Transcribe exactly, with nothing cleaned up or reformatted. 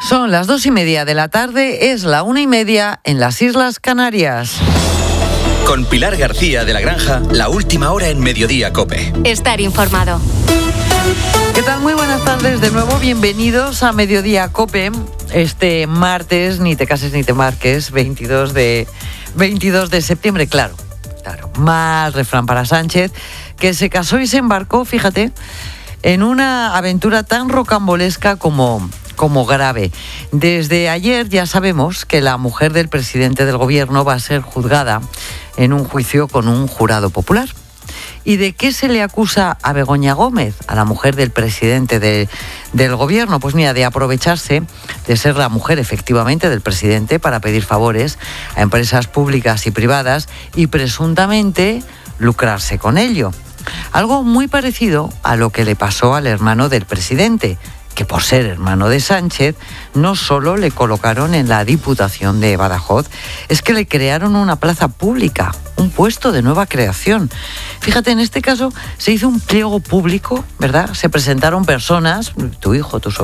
Son las dos y media de la tarde, es la una y media en las Islas Canarias. Con Pilar García de la Granja, la última hora en Mediodía COPE. Estar informado. ¿Qué tal? Muy buenas tardes de nuevo, bienvenidos a Mediodía COPE. Este martes, ni te cases ni te marques, veintidós de septiembre, claro, claro, mal refrán para Sánchez, que se casó y se embarcó, fíjate, en una aventura tan rocambolesca como... como grave. Desde ayer ya sabemos que la mujer del presidente del gobierno va a ser juzgada en un juicio con un jurado popular. ¿Y de qué se le acusa a Begoña Gómez, a la mujer del presidente de, del gobierno? Pues mira, de aprovecharse de ser la mujer efectivamente del presidente para pedir favores a empresas públicas y privadas y presuntamente lucrarse con ello. Algo muy parecido a lo que le pasó al hermano del presidente, que por ser hermano de Sánchez, no solo le colocaron en la Diputación de Badajoz, es que le crearon una plaza pública, un puesto de nueva creación. Fíjate, en este caso se hizo un pliego público, ¿verdad? Se presentaron personas, tu hijo, tu sobrino,